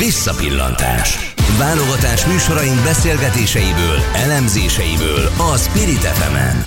Visszapillantás. Válogatás műsoraink beszélgetéseiből, elemzéseiből a Spirit FM-en.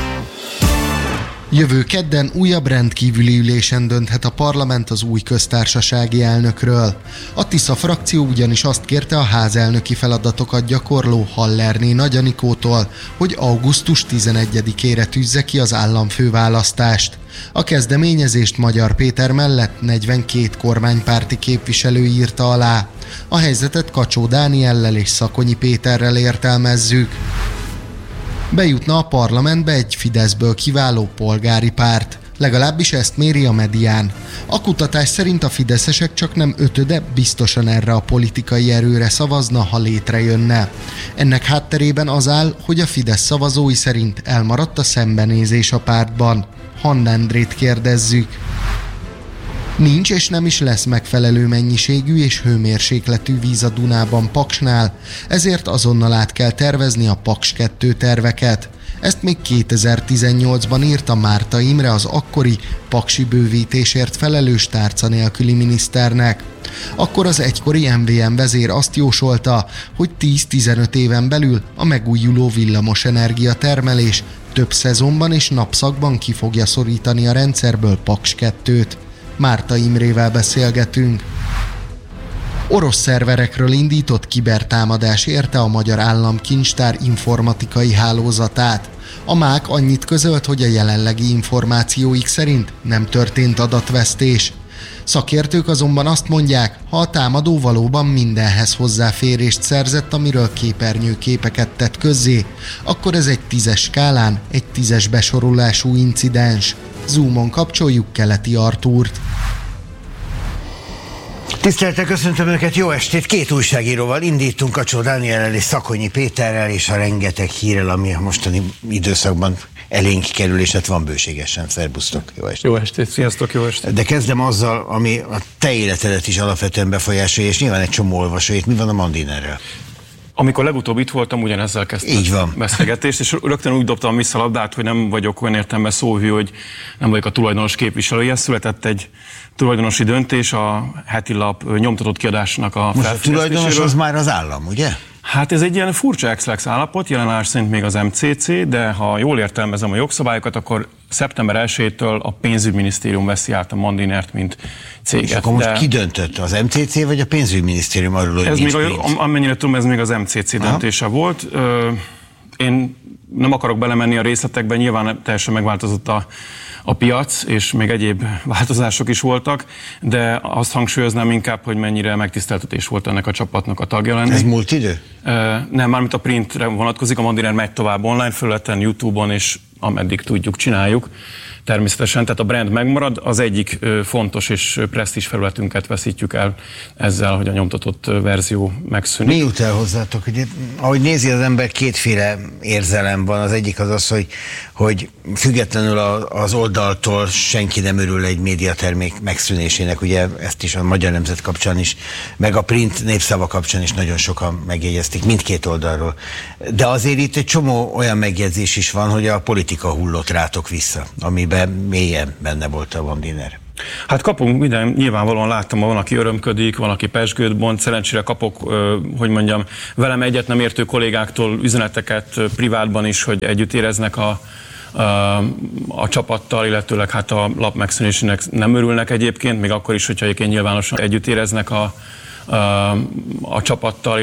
Jövő kedden újabb rendkívüli ülésen dönthet a parlament az új köztársasági elnökről. A Tisza frakció ugyanis azt kérte a házelnöki feladatokat gyakorló Hallerné Nagy Anikótól, hogy augusztus 11-ére tűzze ki az államfőválasztást. A kezdeményezést Magyar Péter mellett 42 kormánypárti képviselő írta alá. A helyzetet Kacsó Dániellel és Szakonyi Péterrel értelmezzük. Bejutna a parlamentbe egy Fideszből kiváló polgári párt. Legalábbis ezt méri a Medián. A kutatás szerint a fideszesek csak nem ötöde biztosan erre a politikai erőre szavazna, ha létrejönne. Ennek hátterében az áll, hogy a Fidesz szavazói szerint elmaradt a szembenézés a pártban. Hann Endrét kérdezzük. Nincs és nem is lesz megfelelő mennyiségű és hőmérsékletű víz a Dunában Paksnál, ezért azonnal át kell tervezni a Paks 2 terveket. Ezt még 2018-ban írta Márta Imre az akkori paksi bővítésért felelős tárca nélküli miniszternek. Akkor az egykori MVM vezér azt jósolta, hogy 10-15 éven belül a megújuló villamosenergia termelés több szezonban és napszakban ki fogja szorítani a rendszerből Paks 2-t. Márta Imrével beszélgetünk. Orosz szerverekről indított kibertámadás érte a Magyar Államkincstár informatikai hálózatát. A MÁK annyit közölt, hogy a jelenlegi információik szerint nem történt adatvesztés. Szakértők azonban azt mondják, ha a támadó valóban mindenhez hozzáférést szerzett, amiről képernyőképeket tett közzé, akkor ez egy 10-es skálán egy 10-es besorolású incidens. Zoomon kapcsoljuk Keleti Artúrt. Tisztelettel köszöntöm Önöket, jó estét! Két újságíróval indítunk, Kacsó Dániellel és Szakonyi Péterrel, és a rengeteg hírrel, ami a mostani időszakban elénk kerül, és hát van bőségesen. Szerbusztok, jó estét! Jó estét, sziasztok, jó estét! De kezdem azzal, ami a te életedet is alapvetően befolyásolja, és nyilván egy csomó olvasóit. Mi van a Mandinerrel? Amikor legutóbb itt voltam, ugyanezzel kezdtem a beszélgetést, és rögtön úgy dobtam vissza a labdát, hogy nem vagyok olyan értelemben szóhű, hogy nem vagyok a tulajdonos képviselője. Született egy tulajdonosi döntés a heti lap nyomtatott kiadásnak a felfüggesztéséről. Most a tulajdonos az már az állam, ugye? Hát ez egy ilyen furcsa ex-lex állapot, jelenállás szerint még az MCC, de ha jól értelmezem a jogszabályokat, akkor szeptember 1-től a pénzügyminisztérium veszi át a Mandinert, mint céget. És akkor most ki döntött? Az MCC vagy a pénzügyminisztérium arról, hogy ez nincs még pénz? Amennyire tudom, ez még az MCC döntése volt. Én nem akarok belemenni a részletekben, nyilván teljesen megváltozott a piac, és még egyéb változások is voltak, de azt hangsúlyoznám inkább, hogy mennyire megtiszteltetés volt ennek a csapatnak a tagja lenni. Ez múlt idő? Nem, mármint a printre vonatkozik, a Mandiner megy tovább online felületen, YouTube-on, és ameddig tudjuk, csináljuk. Természetesen, tehát a brand megmarad, az egyik fontos és presztízs felületünket veszítjük el ezzel, hogy a nyomtatott verzió megszűnik. Mi jut el hozzátok? Hogy, ahogy nézi az ember, kétféle érzelem van. Az egyik az az, hogy függetlenül az oldaltól senki nem örül egy médiatermék megszűnésének. Ugye ezt is a Magyar Nemzet kapcsán is, meg a print népszava kapcsán is nagyon sokan megjegyezték, mindkét oldalról. De azért itt egy csomó olyan megjegyzés is van, hogy a politika hullott rátok vissza, amiben mélyen benne volt a Mandiner. Hát kapunk minden, nyilvánvalóan láttam, van, aki örömködik, van, aki pezsgőt bont, szerencsére kapok, hogy mondjam, velem egyet nem értő kollégáktól üzeneteket privátban is, hogy együtt éreznek a csapattal, illetőleg hát a lap megszűnésének nem örülnek egyébként, még akkor is, hogyha egyébként nyilvánosan együtt éreznek a csapattal,